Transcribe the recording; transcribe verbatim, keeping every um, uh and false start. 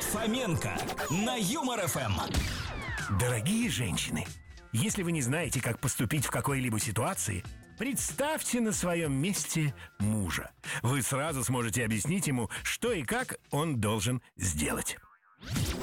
Фоменко на Юмор эф эм. Дорогие женщины, если вы не знаете, как поступить в какой-либо ситуации, представьте на своем месте мужа. Вы сразу сможете объяснить ему, что и как он должен сделать.